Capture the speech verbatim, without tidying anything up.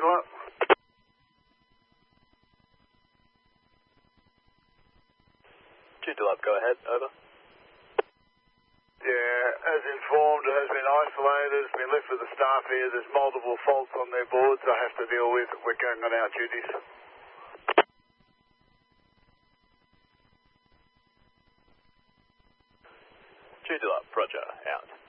Joondalup. Joondalup, go ahead, over. Yeah, as informed, it has been isolated, it's been left with the staff here, there's multiple faults on their boards I have to deal with, we're going on our duties. Joondalup, roger, out.